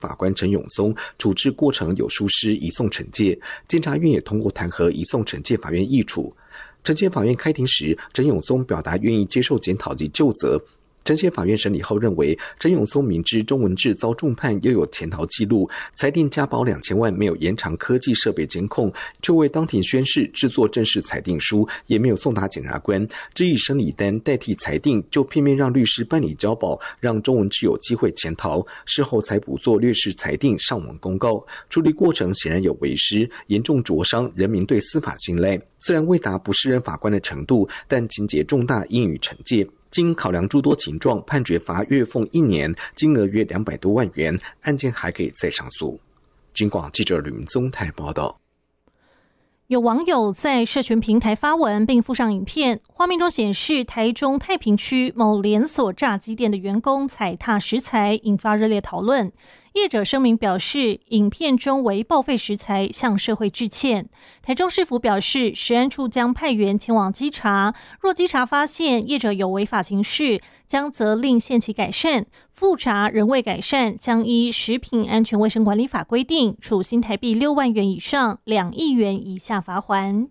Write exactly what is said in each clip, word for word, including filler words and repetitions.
法官陈永松处置过程有疏失，移送惩戒。监察院也通过弹劾移送惩戒法院议处。惩戒法院开庭时，陈永松表达愿意接受检讨及究责。惩戒法院审理后认为，陈永松明知钟文志遭重判，又有潜逃记录，裁定加保两千万，没有延长科技设备监控，就未当庭宣誓制作正式裁定书，也没有送达检察官，只以审理单代替裁定，就片面让律师办理交保，让钟文志有机会潜逃。事后才补做略式裁定，上网公告。处理过程显然有违失，严重灼伤人民对司法信赖。虽然未达不适任法官的程度，但情节重大，应予惩戒。经考量诸多情状，判决罚月俸一年，金额约两百多万元，案件还可以再上诉。警广记者吕明宗台报道。 有网友在社群平台发文并附上影片，画面中显示台中太平区某连锁炸鸡店的员工踩踏食材，引发热烈讨论。业者声明表示，影片中为报废食材，向社会致歉。台中市府表示，食安处将派员前往稽查，若稽查发现业者有违法情事，将责令限期改善；复查仍未改善，将依食品安全卫生管理法规定，处新台币六万元以上两亿元以下罚锾。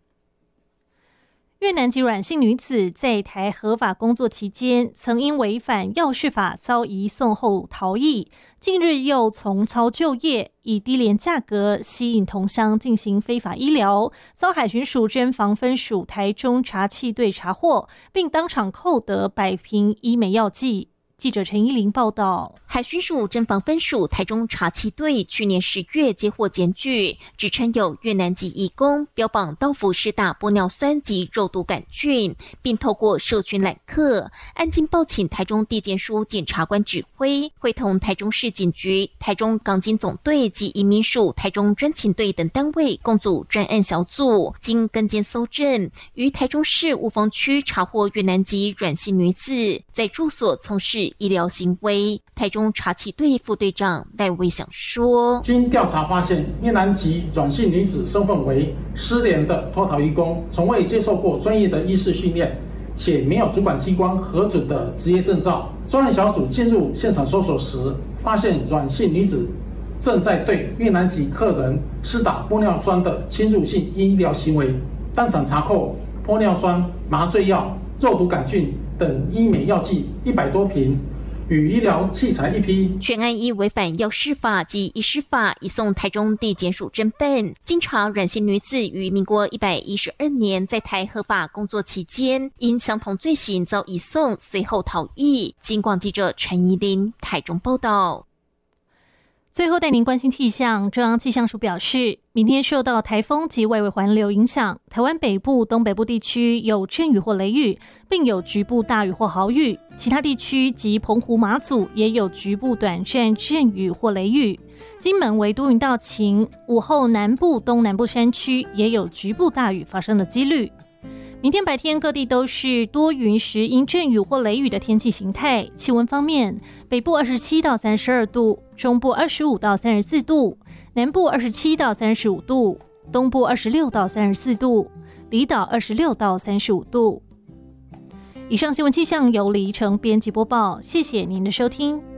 越南籍阮姓女子在台合法工作期间，曾因违反药事法遭移送后逃逸，近日又从操就业，以低廉价格吸引同乡进行非法医疗，遭海巡署侦防分署台中查缉队查获，并当场扣得百瓶医美药剂。记者陈依玲报道， 海巡署侦防分署台中查缉队去年十月接获检举，指称有越南籍移工标榜到府施打玻尿酸及肉毒杆菌，并透过社群揽客。案经报请台中地检署检察官指挥，会同台中市警局、台中港警总队及移民署台中专勤队等单位共组专案小组，经跟监搜证，于台中市雾峰区查获越南籍阮姓女子在住所从事医疗行为。台中查缉队副队长赖维想说， 经调查发现，越南籍阮姓女子身份为失联的脱逃移工，从未接受过专业的医师训练，且没有主管机关核准的职业证照。专案小组进入现场搜索时，发现阮姓女子正在对越南籍客人施打玻尿酸的侵入性医疗行为，当场查扣玻尿酸、麻醉药、肉毒杆菌等医美药剂一百多瓶，与医疗器材一批。 全案依违反药事法及医师法移送台中地检署侦办。经查，阮姓女子于民国一百一十二年在台合法工作期间，因相同罪行遭移送，随后逃逸。警广记者陈怡琳台中报道。 最后带您关心气象，中央气象署表示，明天受到台风及外围环流影响，台湾北部、东北部地区有阵雨或雷雨，并有局部大雨或豪雨，其他地区及澎湖马祖也有局部短暂阵雨或雷雨。金门为多云到晴，午后南部、东南部山区也有局部大雨发生的几率。明天白天各地都是多云时阴阵雨或雷雨的天气形态。气温方面，北部二十七到三十二度，中部二十五到三十四度，南部二十七到三十五度，东部二十六到三十四度，离岛二十六到三十五度。以上新闻气象由李怡成编辑播报，谢谢您的收听。